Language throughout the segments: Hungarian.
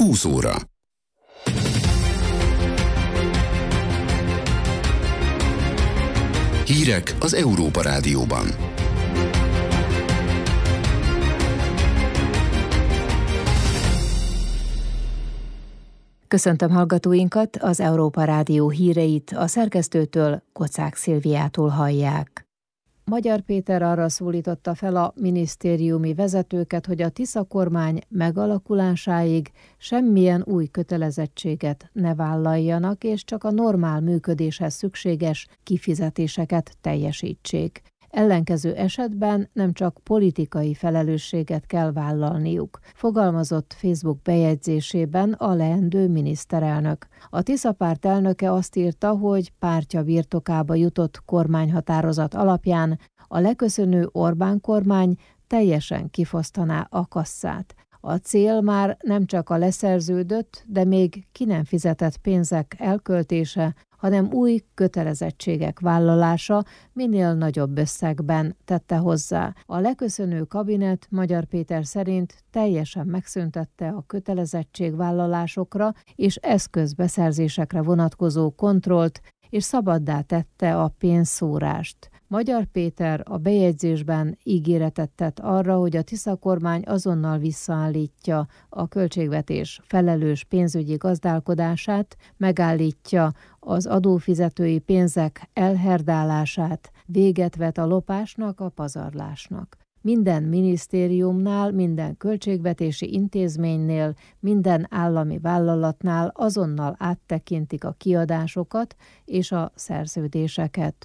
20 óra. Hírek az Európa Rádióban. Köszöntöm hallgatóinkat, az Európa Rádió híreit a szerkesztőtől, Kocák Szilviától hallják. Magyar Péter arra szólította fel a minisztériumi vezetőket, hogy a Tisza kormány megalakulásáig semmilyen új kötelezettséget ne vállaljanak, és csak a normál működéshez szükséges kifizetéseket teljesítsék. Ellenkező esetben nem csak politikai felelősséget kell vállalniuk, fogalmazott Facebook bejegyzésében a leendő miniszterelnök. A Tisza párt elnöke azt írta, hogy pártja birtokába jutott kormányhatározat alapján a leköszönő Orbán kormány teljesen kifosztaná a kasszát. A cél már nem csak a leszerződött, de még ki nem fizetett pénzek elköltése, hanem új kötelezettségek vállalása minél nagyobb összegben, tette hozzá. A leköszönő kabinet Magyar Péter szerint teljesen megszüntette a kötelezettségvállalásokra és eszközbeszerzésekre vonatkozó kontrollt, és szabaddá tette a pénzszórást. Magyar Péter a bejegyzésben ígéretet tett arra, hogy a Tisza kormány azonnal visszaállítja a költségvetés felelős pénzügyi gazdálkodását, megállítja az adófizetői pénzek elherdálását, véget vet a lopásnak, a pazarlásnak. Minden minisztériumnál, minden költségvetési intézménynél, minden állami vállalatnál azonnal áttekintik a kiadásokat és a szerződéseket.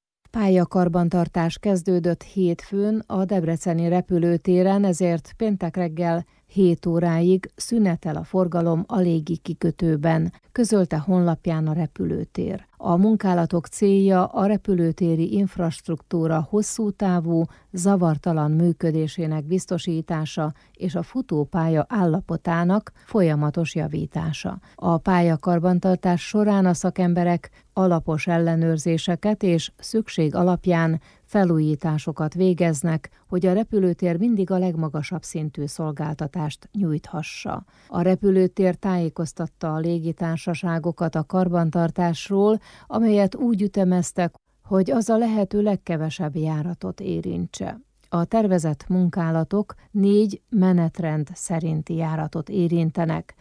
Pályakarbantartás kezdődött hétfőn a debreceni repülőtéren, ezért péntek reggel 7 óráig szünetel a forgalom a légi kikötőben, közölte honlapján a repülőtér. A munkálatok célja a repülőtéri infrastruktúra hosszútávú, zavartalan működésének biztosítása és a futópálya állapotának folyamatos javítása. A pályakarbantartás során a szakemberek alapos ellenőrzéseket és szükség alapján felújításokat végeznek, hogy a repülőtér mindig a legmagasabb szintű szolgáltatást nyújthassa. A repülőtér tájékoztatta a légitársaságokat a karbantartásról, amelyet úgy ütemeztek, hogy az a lehető legkevesebb járatot érintse. A tervezett munkálatok 4 menetrend szerinti járatot érintenek.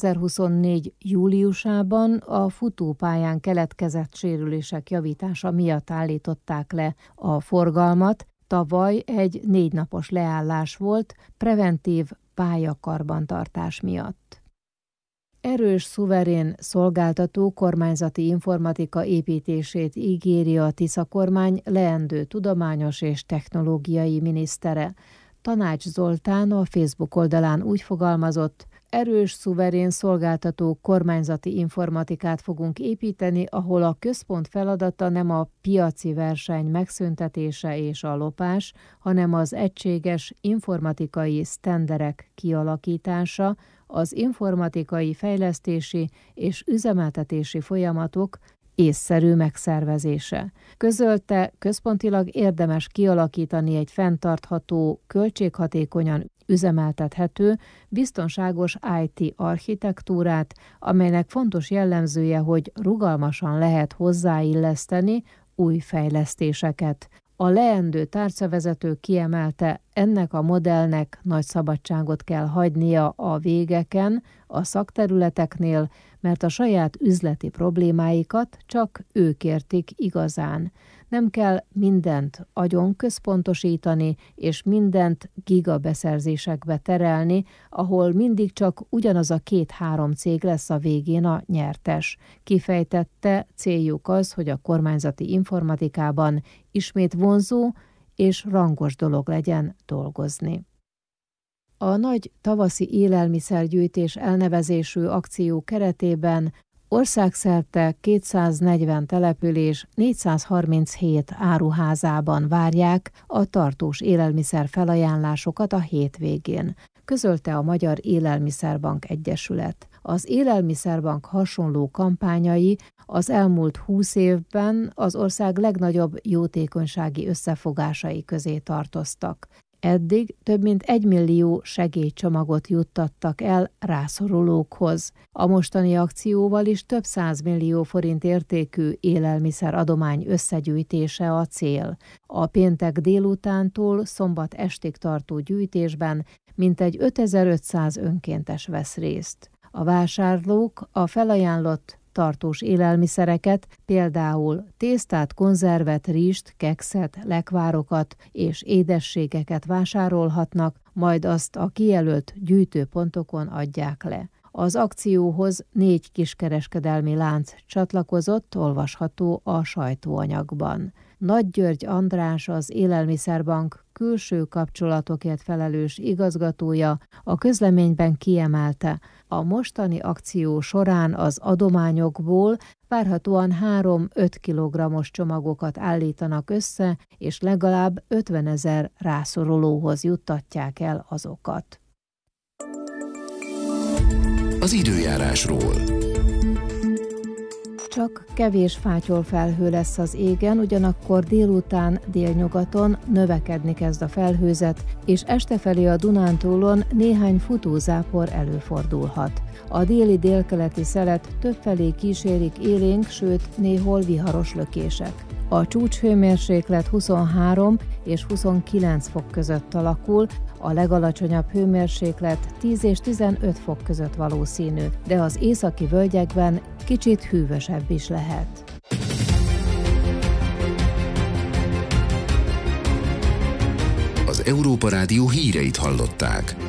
2024. júliusában a futópályán keletkezett sérülések javítása miatt állították le a forgalmat. Tavaly egy 4 napos leállás volt preventív pályakarbantartás miatt. Erős, szuverén, szolgáltató kormányzati informatika építését ígéri a Tisza kormány leendő tudományos és technológiai minisztere. Tanács Zoltán a Facebook oldalán úgy fogalmazott: erős, szuverén, szolgáltató kormányzati informatikát fogunk építeni, ahol a központ feladata nem a piaci verseny megszüntetése és a lopás, hanem az egységes informatikai sztenderek kialakítása, az informatikai fejlesztési és üzemeltetési folyamatok észszerű megszervezése. Közölte, központilag érdemes kialakítani egy fenntartható, költséghatékonyan üzemeltethető, biztonságos IT architektúrát, amelynek fontos jellemzője, hogy rugalmasan lehet hozzáilleszteni új fejlesztéseket. A leendő tárcavezető kiemelte, ennek a modellnek nagy szabadságot kell hagynia a végeken, a szakterületeknél, mert a saját üzleti problémáikat csak ők értik igazán. Nem kell mindent agyon központosítani, és mindent gigabeszerzésekbe terelni, ahol mindig csak ugyanaz a 2-3 cég lesz a végén a nyertes. Kifejtette, céljuk az, hogy a kormányzati informatikában ismét vonzó és rangos dolog legyen dolgozni. A nagy tavaszi élelmiszergyűjtés elnevezésű akció keretében országszerte 240 település 437 áruházában várják a tartós élelmiszer felajánlásokat a hétvégén, közölte a Magyar Élelmiszerbank Egyesület. Az Élelmiszerbank hasonló kampányai az elmúlt 20 évben az ország legnagyobb jótékonysági összefogásai közé tartoztak. Eddig több mint 1 millió segélycsomagot juttattak el rászorulókhoz. A mostani akcióval is több 100 millió forint értékű élelmiszeradomány összegyűjtése a cél. A péntek délutántól szombat estig tartó gyűjtésben mintegy 5500 önkéntes vesz részt. A vásárlók a felajánlott tartós élelmiszereket, például tésztát, konzervet, rizst, kekszet, lekvárokat és édességeket vásárolhatnak, majd azt a kijelölt gyűjtőpontokon adják le. Az akcióhoz 4 kiskereskedelmi lánc csatlakozott, olvasható a sajtóanyagban. Nagy György András, az Élelmiszerbank külső kapcsolatokért felelős igazgatója a közleményben kiemelte, a mostani akció során az adományokból várhatóan 3-5 kilogrammos csomagokat állítanak össze, és legalább 50 000 rászorulóhoz juttatják el azokat. Az időjárásról. Csak kevés fátyolfelhő lesz az égen, ugyanakkor délután délnyugaton növekedni kezd a felhőzet, és este felé a Dunántúlon néhány futózápor előfordulhat. A déli délkeleti szelet többfelé kísérik élénk, sőt néhol viharos lökések. A csúcshőmérséklet 23 és 29 fok között alakul, a legalacsonyabb hőmérséklet 10 és 15 fok között valószínű, de az északi völgyekben kicsit hűvösebb is lehet. Az Európa Rádió híreit hallották.